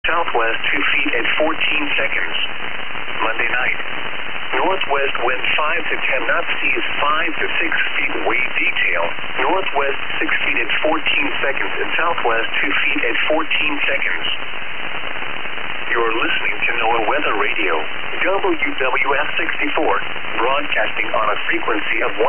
southwest 2 feet at 14 seconds. Monday night. Northwest wind 5 to 10 knots, seas 5 to 6 feet, wave detail. Northwest 6 feet at 14 seconds and southwest 2 feet at 14 seconds. You're listening to NOAA Weather Radio, WWF 64, broadcasting on a frequency of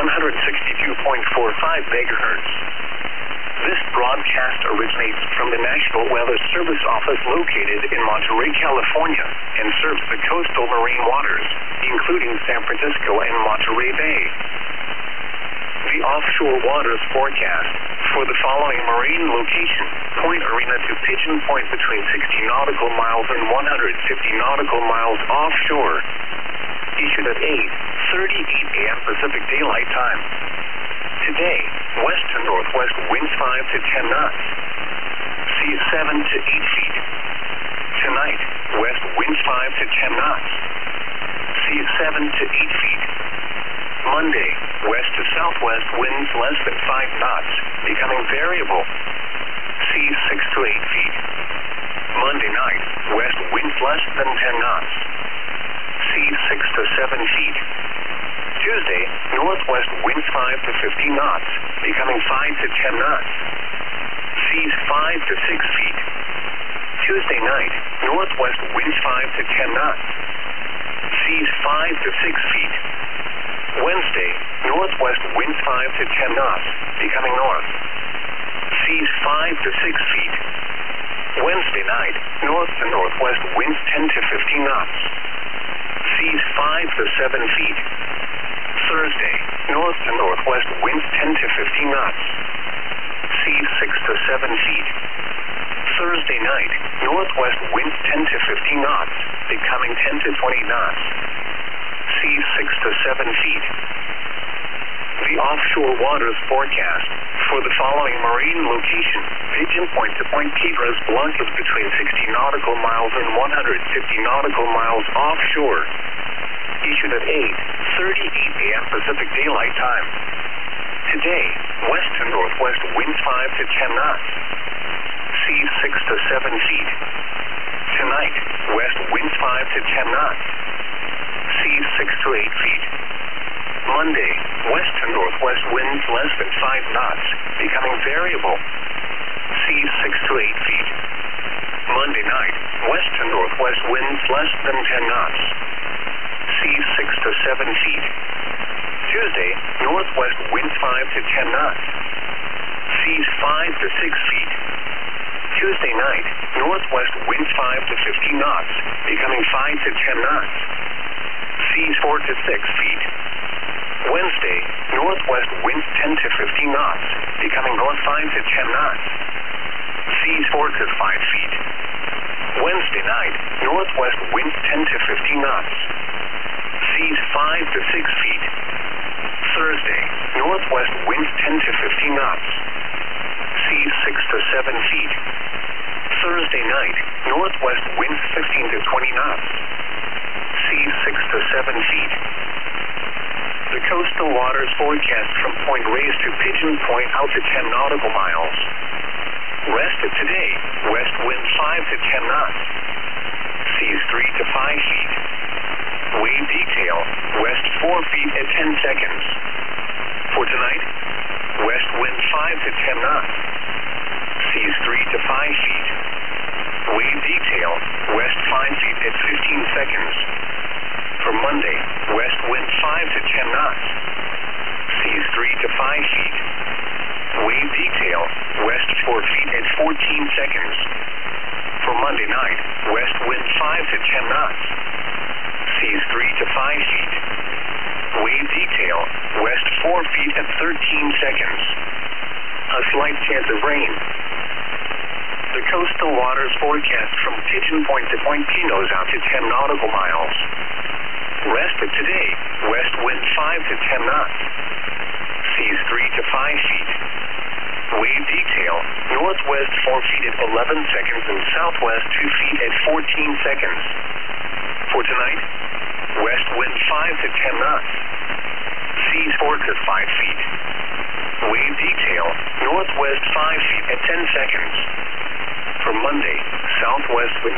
162.45 megahertz. This broadcast originates from the National Weather Service Office located in Monterey, California, and serves the coastal marine waters, including San Francisco and Monterey Bay. The offshore waters forecast for the following marine location: Point Arena to Pigeon Point between 60 nautical miles and 150 nautical miles offshore. Issued at 8:38 a.m. Pacific Daylight Time. Today, west to northwest winds 5 to 10 knots. Seas 7 to 8 feet. Tonight, west winds 5 to 10 knots. Seas 7 to 8 feet. Monday, west to southwest winds less than 5 knots, becoming variable. Seas 6 to 8 feet. Monday night, west winds less than 10 knots. Seas 6 to 7 feet. Tuesday, northwest winds 5 to 15 knots, becoming 5 to 10 knots. Seas 5 to 6 feet. Tuesday night, northwest winds 5 to 10 knots. Seas 5 to 6 feet. Wednesday, northwest winds 5 to 10 knots, becoming north. Seas 5 to 6 feet. Wednesday night, north to northwest winds 10 to 15 knots. Seas 5 to 7 feet. Thursday, north to northwest winds 10 to 15 knots. Seas 6 to 7 feet. Thursday night, northwest winds 10 to 15 knots, becoming 10 to 20 knots. Seas 6 to 7 feet. The offshore waters forecast for the following marine location: Pigeon Point to Point Piedras Blancas between 60 nautical miles and 150 nautical miles offshore. Issued at 8:38 a.m. Pacific Daylight Time. Today, west to northwest winds 5 to 10 knots. Seas 6 to 7 feet. Tonight, west winds 5 to 10 knots. Seas 6 to 8 feet. Monday, west to northwest winds less than 5 knots, becoming variable. Seas 6 to 8 feet. Monday night, west to northwest winds less than 10 knots. Seas 6 to 7 feet. Tuesday, northwest winds 5 to 10 knots. Seas 5 to 6 feet. Tuesday night, northwest winds 5 to 15 knots, becoming 5 to 10 knots. Seas 4 to 6 feet. Wednesday, northwest winds 10 to 15 knots, becoming north 5 to 10 knots. Seas 4 to 5 feet. Wednesday night, northwest winds 10 to 15 knots. Seas 5 to 6 feet. Thursday, northwest winds 10 to 15 knots. Seas 6 to 7 feet. Thursday night, northwest winds 15 to 20 knots. Seas 6 to 7 feet. The coastal waters forecast from Point Reyes to Pigeon Point out to 10 nautical miles. Rest of today, west wind 5 to 10 knots. Seas 3 to 5 feet. Wave detail, west 4 feet at 10 seconds. For tonight, west wind 5 to 10 knots. Seas 3 to 5 feet. Wave detail, west 5 feet at 15 seconds. For Monday, west wind 5 to 10 knots. Seas 3 to 5 feet. Wave detail, west 4 feet at 14 seconds. For Monday night, west wind 5 to 10 knots. Seas 3 to 5 feet. Wave detail, west 4 feet at 13 seconds. A slight chance of rain. The coastal waters forecast from Pigeon Point to Point Pinos out to 10 nautical miles. Rest of today, west wind 5 to 10 knots. Seas 3 to 5 feet. Wave detail, northwest 4 feet at 11 seconds and southwest 2 feet at 14 seconds. For tonight, west wind 5 to 10 knots. Seas 4 to 5 feet. Wave detail, northwest 5 feet at 10 seconds. For Monday, southwest wind